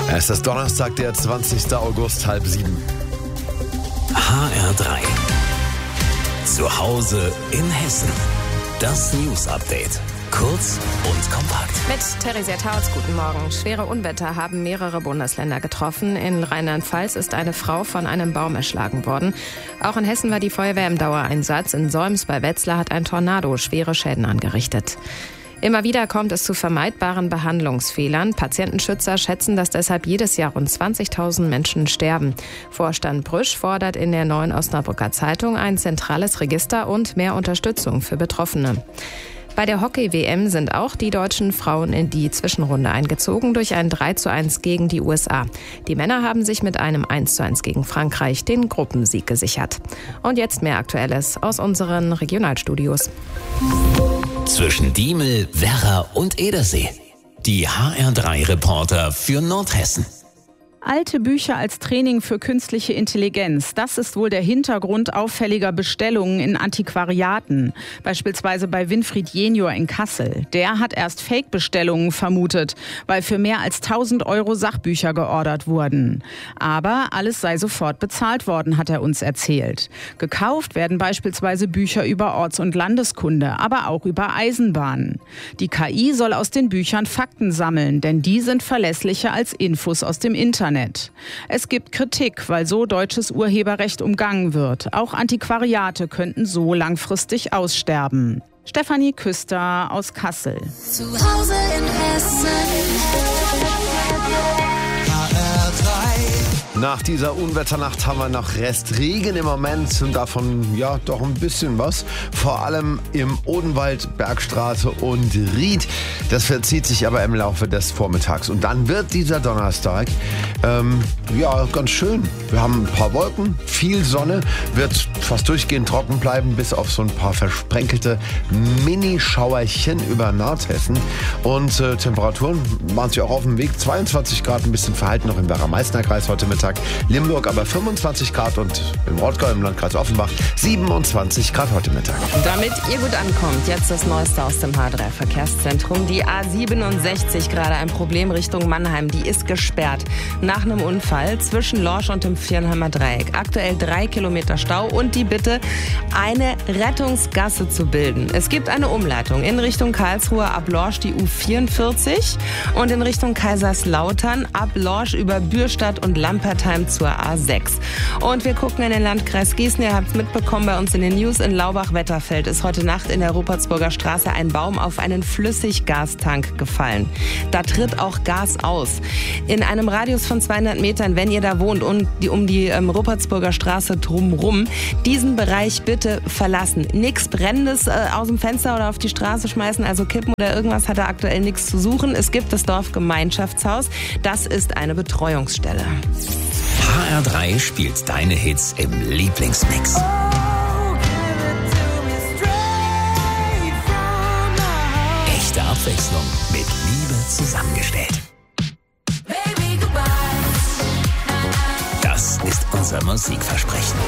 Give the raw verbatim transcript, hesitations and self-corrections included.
Es ist Donnerstag, der zwanzigsten August, halb sieben. H R drei. Zu Hause in Hessen. Das News-Update. Kurz und kompakt. Mit Theresia Tautz, guten Morgen. Schwere Unwetter haben mehrere Bundesländer getroffen. In Rheinland-Pfalz ist eine Frau von einem Baum erschlagen worden. Auch in Hessen war die Feuerwehr im Dauereinsatz. In Solms bei Wetzlar hat ein Tornado schwere Schäden angerichtet. Immer wieder kommt es zu vermeidbaren Behandlungsfehlern. Patientenschützer schätzen, dass deshalb jedes Jahr rund zwanzigtausend Menschen sterben. Vorstand Brüsch fordert in der Neuen Osnabrücker Zeitung ein zentrales Register und mehr Unterstützung für Betroffene. Bei der Hockey-W M sind auch die deutschen Frauen in die Zwischenrunde eingezogen durch ein drei zu eins gegen die U S A. Die Männer haben sich mit einem eins zu eins gegen Frankreich den Gruppensieg gesichert. Und jetzt mehr Aktuelles aus unseren Regionalstudios. Zwischen Diemel, Werra und Edersee. Die H R drei Reporter für Nordhessen. Alte Bücher als Training für künstliche Intelligenz. Das ist wohl der Hintergrund auffälliger Bestellungen in Antiquariaten. Beispielsweise bei Winfried Jenior in Kassel. Der hat erst Fake-Bestellungen vermutet, weil für mehr als tausend Euro Sachbücher geordert wurden. Aber alles sei sofort bezahlt worden, hat er uns erzählt. Gekauft werden beispielsweise Bücher über Orts- und Landeskunde, aber auch über Eisenbahnen. Die K I soll aus den Büchern Fakten sammeln, denn die sind verlässlicher als Infos aus dem Internet. Es gibt Kritik, weil so deutsches Urheberrecht umgangen wird. Auch Antiquariate könnten so langfristig aussterben. Stefanie Küster aus Kassel. Zu Hause in Hessen. Nach dieser Unwetternacht haben wir noch Restregen im Moment und davon ja doch ein bisschen was. Vor allem im Odenwald, Bergstraße und Ried. Das verzieht sich aber im Laufe des Vormittags. Und dann wird dieser Donnerstag ähm, ja ganz schön. Wir haben ein paar Wolken, viel Sonne, wird fast durchgehend trocken bleiben, bis auf so ein paar versprenkelte Mini-Schauerchen über Nordhessen. Und äh, Temperaturen waren sich auch auf dem Weg. zweiundzwanzig Grad, ein bisschen verhalten noch im Werra-Meißner-Kreis heute Mittag. Limburg aber fünfundzwanzig Grad und im Rottgau im Landkreis Offenbach siebenundzwanzig Grad heute Mittag. Damit ihr gut ankommt, jetzt das Neueste aus dem H drei Verkehrszentrum. Die A siebenundsechzig, gerade ein Problem Richtung Mannheim, die ist gesperrt. Nach einem Unfall zwischen Lorsch und dem Viernheimer Dreieck. Aktuell drei Kilometer Stau und die Bitte, eine Rettungsgasse zu bilden. Es gibt eine Umleitung in Richtung Karlsruhe ab Lorsch die U vierundvierzig und in Richtung Kaiserslautern ab Lorsch über Bürstadt und Lampertheim zur A sechs. Und wir gucken in den Landkreis Gießen. Ihr habt es mitbekommen bei uns in den News. In Laubach-Wetterfeld ist heute Nacht in der Rupertsburger Straße ein Baum auf einen Flüssiggastank gefallen. Da tritt auch Gas aus. In einem Radius von zweihundert Metern, wenn ihr da wohnt und die, um die ähm, Rupertsburger Straße drumrum, diesen Bereich bitte verlassen. Nichts Brennendes äh, aus dem Fenster oder auf die Straße schmeißen, also kippen oder irgendwas hat da aktuell nichts zu suchen. Es gibt das Dorfgemeinschaftshaus. Das ist eine Betreuungsstelle. H R drei spielt deine Hits im Lieblingsmix. Echte Abwechslung mit Liebe zusammengestellt. Das ist unser Musikversprechen.